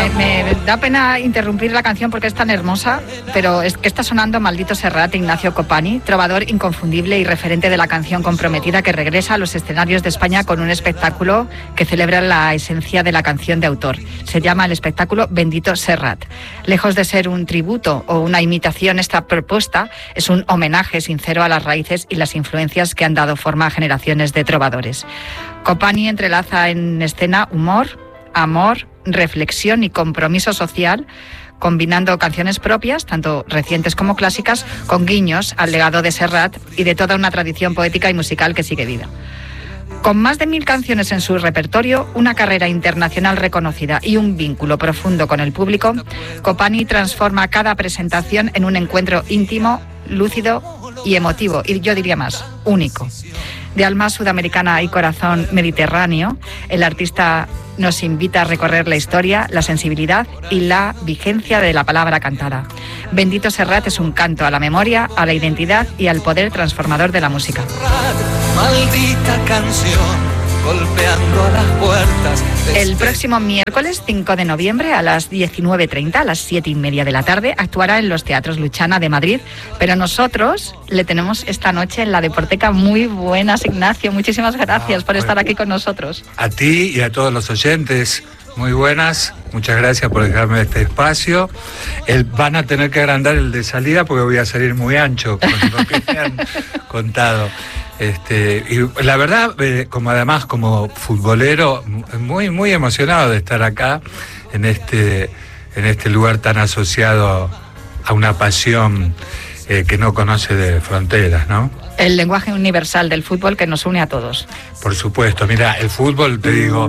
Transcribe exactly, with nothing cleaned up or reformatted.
Me, me da pena interrumpir la canción porque es tan hermosa, pero es que está sonando Maldito Serrat de Ignacio Copani, trovador inconfundible y referente de la canción comprometida, que regresa a los escenarios de España con un espectáculo que celebra la esencia de la canción de autor. Se llama el espectáculo Bendito Serrat. Lejos de ser un tributo o una imitación, esta propuesta es un homenaje sincero a las raíces y las influencias que han dado forma a generaciones de trovadores. Copani entrelaza en escena humor, amor, reflexión y compromiso social, combinando canciones propias, tanto recientes como clásicas, con guiños al legado de Serrat y de toda una tradición poética y musical que sigue viva. Con más de mil canciones en su repertorio, una carrera internacional reconocida y un vínculo profundo con el público, Copani transforma cada presentación en un encuentro íntimo, lúcido y emotivo, y yo diría más, único. De alma sudamericana y corazón mediterráneo, el artista nos invita a recorrer la historia, la sensibilidad y la vigencia de la palabra cantada. Bendito Serrat es un canto a la memoria, a la identidad y al poder transformador de la música. Maldita canción, golpeando a las puertas. El próximo miércoles cinco de noviembre a las diecinueve treinta, a las siete y media de la tarde, actuará en los Teatros Luchana de Madrid, pero nosotros le tenemos esta noche en la Deporteca. Muy buenas, Ignacio, muchísimas gracias ah, por estar aquí con nosotros. A ti y a todos los oyentes, muy buenas, muchas gracias por dejarme este espacio. El, van a tener que agrandar el de salida porque voy a salir muy ancho con lo que me han contado. Este, y la verdad, eh, como además como futbolero, muy muy emocionado de estar acá en este en este lugar tan asociado a una pasión eh, que no conoce de fronteras, ¿no? El lenguaje universal del fútbol que nos une a todos. Por supuesto, mira, el fútbol, te digo,